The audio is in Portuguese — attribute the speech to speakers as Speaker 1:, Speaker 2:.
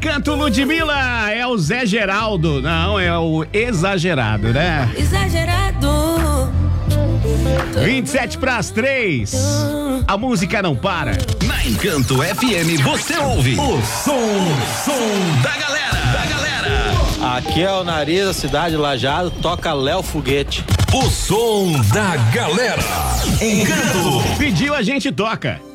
Speaker 1: Encanto Ludmilla, é o Zé Geraldo, não, é o exagerado, né?
Speaker 2: Exagerado.
Speaker 1: 2:57. A música não para.
Speaker 3: Na Encanto FM você ouve o som da galera.
Speaker 4: Aqui é o Nariz da cidade de Lajeado, toca Léo Foguete.
Speaker 3: O som da galera. Encanto.
Speaker 1: Pediu, a gente toca.